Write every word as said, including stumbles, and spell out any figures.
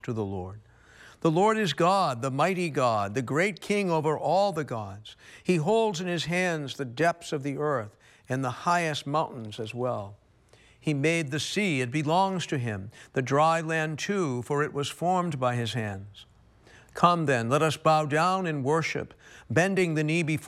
to the Lord. The Lord is God, the mighty God, the great King over all the gods. He holds in his hands the depths of the earth and the highest mountains as well. He made the sea, it belongs to him, the dry land too, for it was formed by his hands. Come then, let us bow down and worship, bending the knee before